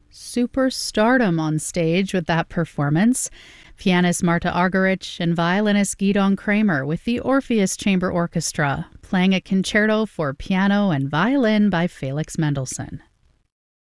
superstardom on stage with that performance. Pianist Marta Argerich and violinist Gidon Kramer with the Orpheus Chamber Orchestra, playing a concerto for piano and violin by Felix Mendelssohn.